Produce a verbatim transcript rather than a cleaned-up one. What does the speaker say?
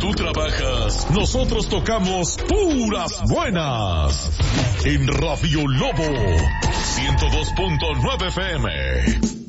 tú trabajas, nosotros tocamos puras buenas. En Radio Lobo, ciento dos punto nueve F M.